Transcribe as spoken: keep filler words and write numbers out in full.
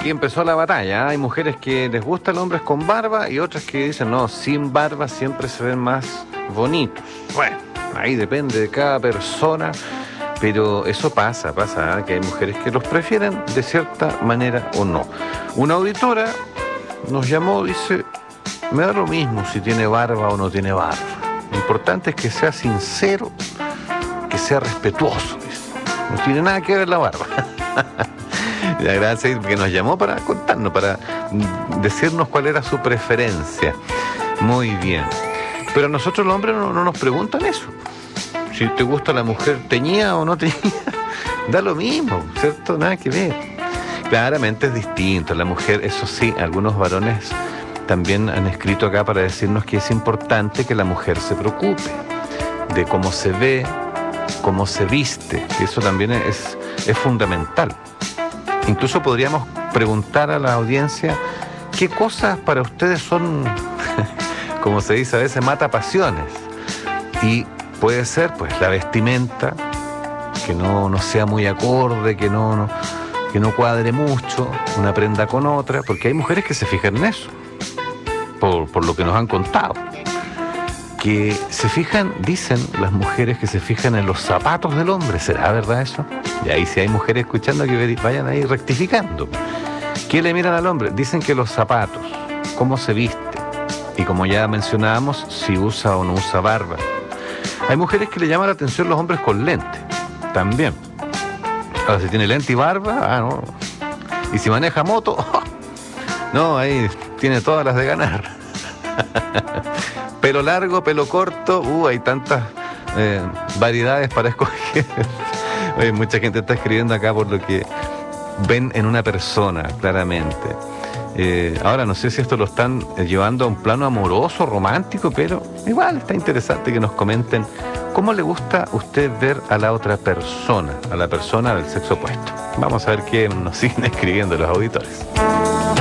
aquí empezó la batalla. ¿eh? Hay mujeres que les gustan los hombres con barba y otras que dicen, no, sin barba siempre se ven más bonitos. Bueno, ahí depende de cada persona, pero eso pasa, pasa, ¿eh? que hay mujeres que los prefieren de cierta manera o no. Una auditora nos llamó, dice, me da lo mismo si tiene barba o no tiene barba. Lo importante es que sea sincero, que sea respetuoso. Dice. No tiene nada que ver la barba. Gracias, que nos llamó para contarnos, para decirnos cuál era su preferencia. Muy bien. Pero a nosotros los hombres no, no nos preguntan eso. Si te gusta la mujer teñida o no teñida, da lo mismo, ¿cierto? Nada que ver. Claramente es distinto. La mujer, eso sí, algunos varones también han escrito acá para decirnos que es importante que la mujer se preocupe de cómo se ve, cómo se viste. Y eso también es, es fundamental. Incluso podríamos preguntar a la audiencia qué cosas para ustedes son, como se dice a veces, mata pasiones. Y puede ser, pues, la vestimenta, que no, no sea muy acorde, que no, no, que no cuadre mucho, una prenda con otra, porque hay mujeres que se fijan en eso, por, por lo que nos han contado. Que se fijan, dicen las mujeres que se fijan en los zapatos del hombre. ¿Será verdad eso? Y ahí si hay mujeres escuchando que vayan ahí rectificando. ¿Qué le miran al hombre? Dicen que los zapatos, cómo se viste, y como ya mencionábamos, si usa o no usa barba. Hay mujeres que le llaman la atención los hombres con lente, también. Ahora, si tiene lente y barba, ah, no. Y si maneja moto, no, ahí tiene todas las de ganar. Pelo largo, pelo corto, uh, hay tantas eh, variedades para escoger. Oye, mucha gente está escribiendo acá por lo que ven en una persona, claramente. Eh, ahora, no sé si esto lo están llevando a un plano amoroso, romántico, pero igual está interesante que nos comenten cómo le gusta a usted ver a la otra persona, a la persona del sexo opuesto. Vamos a ver qué nos siguen escribiendo los auditores.